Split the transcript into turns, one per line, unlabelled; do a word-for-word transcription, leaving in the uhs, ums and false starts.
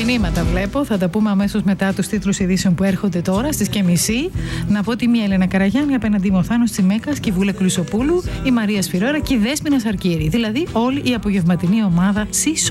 Μηνύματα βλέπω, θα τα πούμε αμέσως μετά τους τίτλους ειδήσεων που έρχονται τώρα στις και μισή. Να πω τη μία Ελένα Καραγιάννη, απέναντι μου ο Θάνος Τσιμέκας και η Βούλα Κλουσοπούλου, η Μαρία Σφυρόρα και η Δέσποινα Σαρκύρη. Δηλαδή όλη η απογευματινή ομάδα ΣΥΣΟ.